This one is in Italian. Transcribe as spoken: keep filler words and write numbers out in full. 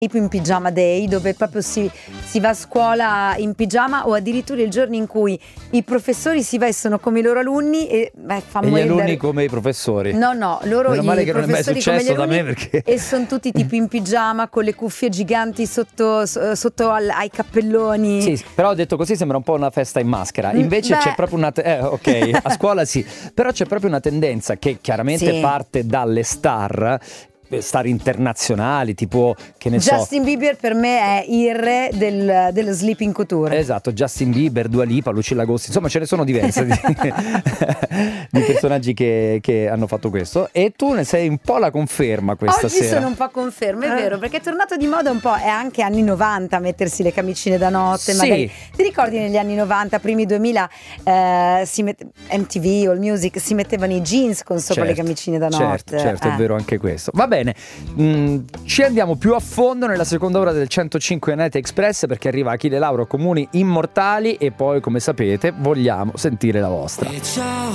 tipo in pigiama day, dove proprio si, si va a scuola in pigiama, o addirittura il giorno in cui i professori si vestono come i loro alunni e beh, fa e gli morire alunni da... come i professori. No, no, loro Meno i male che non è mai professori come gli successo da alunni, me, perché e sono tutti tipo in pigiama con le cuffie giganti sotto, sotto al, ai cappelloni. Sì, però ho detto così sembra un po' una festa in maschera. Invece Beh. c'è proprio una te- eh, ok, a scuola sì, però c'è proprio una tendenza che chiaramente Sì. parte dalle star star internazionali, tipo, che ne so, Justin Bieber per me è il re del, dello sleeping couture. esatto, Justin Bieber, Dua Lipa, Lucilla Gossi, insomma ce ne sono diverse di, di personaggi che, che hanno fatto questo, e tu ne sei un po' la conferma questa Oggi sera. sono un po' conferma, è vero, perché è tornato di moda un po', è anche anni novanta mettersi le camicine da notte, Sì. magari. Ti ricordi negli anni novanta, primi duemila, eh, si met- M T V o il Music si mettevano i jeans con sopra Certo, le camicine da notte. Certo, certo, eh. è vero anche questo. Va bene, mm, ci andiamo più a fondo nella seconda ora del centocinque Night Express, perché arriva Achille Lauro, Comuni Immortali, e poi, come sapete, vogliamo sentire la vostra.